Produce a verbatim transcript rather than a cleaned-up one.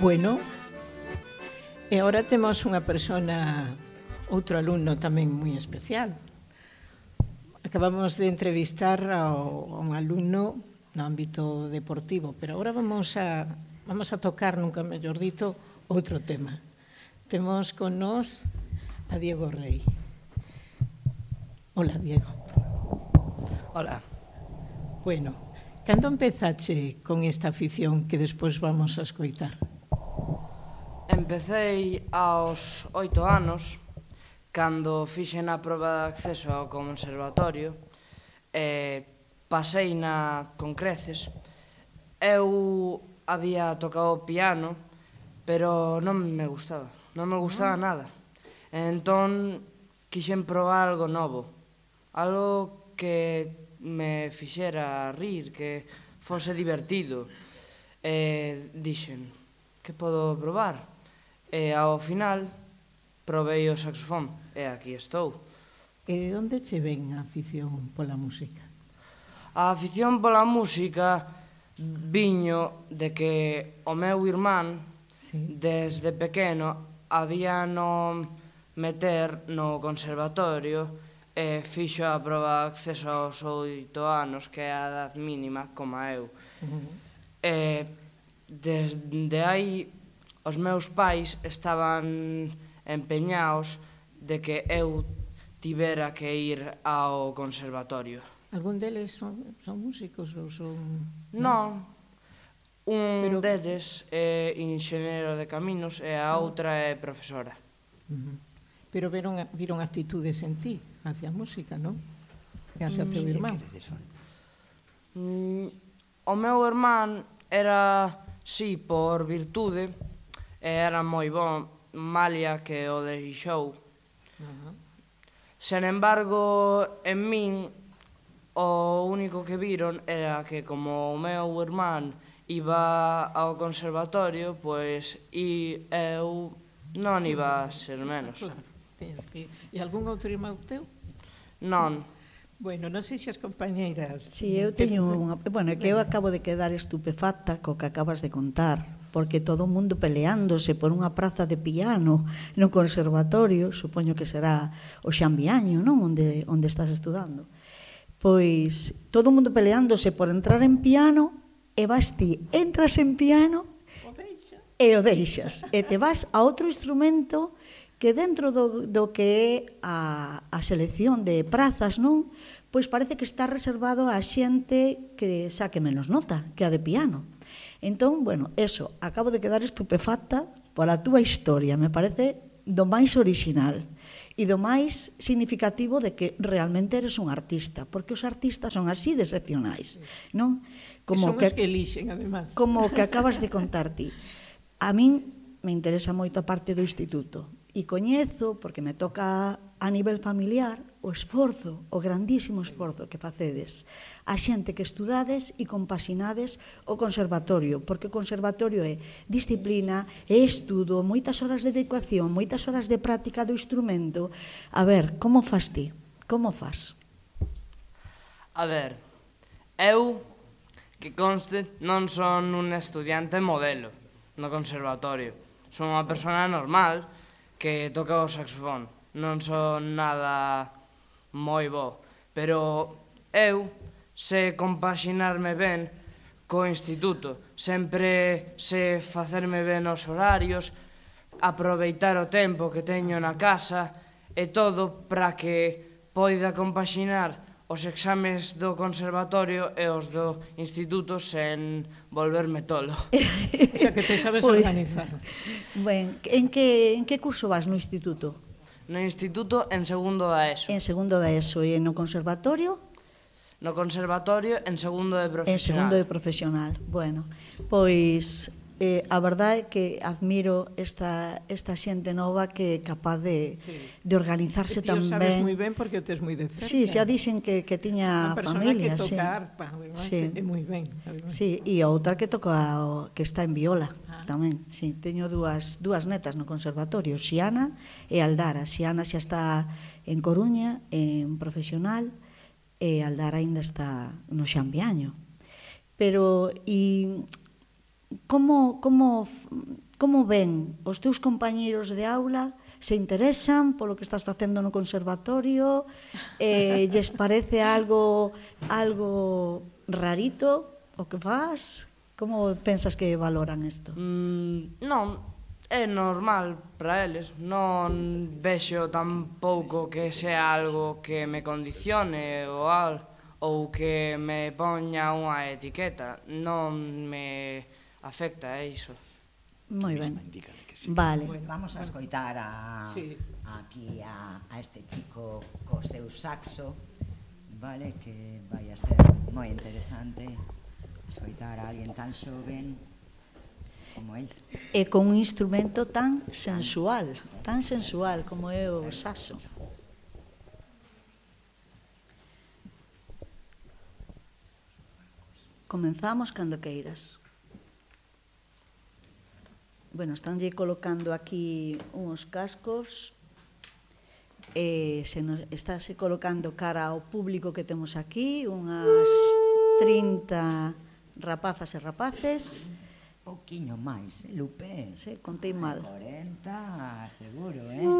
Bueno, e agora temos unha persona, outro alumno tamén moi especial. Acabamos de entrevistar a un alumno no ámbito deportivo, pero agora vamos a, vamos a tocar, nunca mellor dito, outro tema. Temos con nós a Diego Rey. Hola, Diego. Hola. Bueno, cando empezache con esta afición que despois vamos a escoitar? Empecei aos oito anos, cando fixen a proba de acceso ao conservatorio, e pasei na con creces. Eu había tocado piano, pero non me gustaba, non me gustaba nada. Entón, quixen probar algo novo, algo que me fixera rir, que fose divertido. E dixen, que podo probar? E ao final, probei o saxofón, e aquí estou. E onde che ven a afición pola música? A afición pola música viño de que o meu irmán, Sí. desde pequeno, había no meter no conservatorio e fixo a proba de acceso aos oito anos, que é a edad mínima, como eu. Uh-huh. E desde aí os meus pais estaban empeñados de que eu tivera que ir ao conservatorio. Algún deles son, son músicos ou son... Non, un Pero... deles é enxeñero de caminos e a outra é profesora. Uh-huh. Pero viron, viron actitudes en ti, hacia a música, non? E hacia o teu irmán. Mm, o meu irmán era, sí, por virtude, e era moi bon, malia que o deixou. Uh-huh. Sen embargo, en min, o único que viron era que como o meu irmán iba ao conservatorio, pois e eu non iba a ser menos. Claro, tens que... E algún outro irmán teu? Non. Bueno, non sei se as compañeiras... Si, eu teño unha... Bueno, é que eu acabo de quedar estupefacta co que acabas de contar, porque todo o mundo peleándose por unha praza de piano no conservatorio, supoño que será o Xambiaño, non? Onde, onde estás estudando. Pois, todo o mundo peleándose por entrar en piano, e vas ti, entras en piano e o deixas. E te vas a outro instrumento que dentro do, do que é a, a selección de prazas, non? Pois parece que está reservado a xente que saque menos nota que a de piano. Entón, bueno, eso, acabo de quedar estupefacta pola túa historia, me parece do máis original e do máis significativo de que realmente eres un artista, porque os artistas son así de excepcionais, non? Como que son os que elixen, además. Como que acabas de contar ti. A min me interesa moito a parte do instituto e coñezo, porque me toca a nivel familiar, o esforzo, o grandísimo esforzo que facedes a xente que estudades e compasinades o conservatorio, porque o conservatorio é disciplina, é estudo, moitas horas de dedicación, moitas horas de práctica do instrumento. A ver, como fas ti? Como fas? A ver, eu, que conste, non son un estudiante modelo no conservatorio. Son unha persona normal que toca o saxofón. Non son nada moi bo, pero eu sei compaxinarme ben co instituto. Sempre sei facerme ben os horarios, aproveitar o tempo que teño na casa e todo para que poida compaxinar os exames do conservatorio e os do instituto sen volverme tolo. O sea, que te sabes pues, organizar. Ben, en que, en que curso vas no instituto? No instituto en segundo da ESO. En segundo da ESO. E no conservatorio? No conservatorio en segundo de profesional. En segundo de profesional. Bueno, pois... Eh, a verdade é que admiro esta, esta xente nova que é capaz de, sí. de organizarse tan ben. E ti o sabes moi ben porque o tes moi de cerca. Sí, xa dixen que, que tiña familia. Unha persona que toca sí. arpa, además, sí. é moi ben. Además. Sí, e a outra que toca, que está en viola ah. tamén. Sí, teño dúas, dúas netas no conservatorio, Xiana e Aldara. Xiana xa está en Coruña, en profesional, e Aldara ainda está no Xambiaño. Pero, e... Como, como, como ven os teus compañeiros de aula? Se interesan polo que estás facendo no conservatorio? Eh, lles parece algo algo rarito o que faz? Como pensas que valoran isto? Mm, non, é normal para eles. Non vexo tampouco que sea algo que me condicione ou algo, ou que me poña unha etiqueta. Non me afecta a iso. Moi ben. Vale. Bueno, vamos a escoitar a, Sí. aquí a, a este chico co seu saxo, vale, que vai a ser moi interesante escoitar a alguén tan xoven como el. E con un instrumento tan sensual, tan sensual como é o saxo. Comenzamos cando queiras. Bueno, estánlle colocando aquí uns cascos, e se nos estáse colocando cara ao público que temos aquí, unhas trinta rapazas e rapaces. Pouquiño máis, eh, Lupe? Sí, contei mal. corenta, seguro, eh?